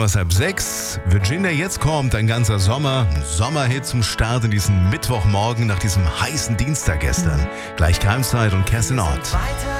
was halb 6. Virginia, jetzt kommt ein ganzer Sommer. Ein Sommerhit zum Start in diesen Mittwochmorgen nach diesem heißen Dienstag gestern. Gleich Keimzeit und Kerstin Ott.